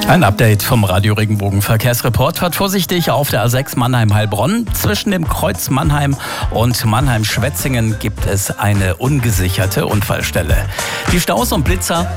Ein Update vom Radio Regenbogen Verkehrsreport. Fahrt vorsichtig auf der A6 Mannheim-Heilbronn. Zwischen dem Kreuz Mannheim und Mannheim-Schwetzingen gibt es eine ungesicherte Unfallstelle. Die Staus und Blitzer